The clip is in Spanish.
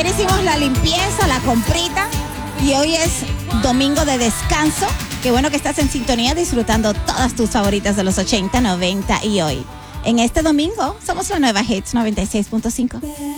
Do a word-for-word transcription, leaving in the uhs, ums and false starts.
Ayer hicimos la limpieza, la comprita y hoy es domingo de descanso. Qué bueno que estás en sintonía disfrutando todas tus favoritas de los ochenta, noventa y hoy. En este domingo somos la nueva Hits noventa y seis punto cinco.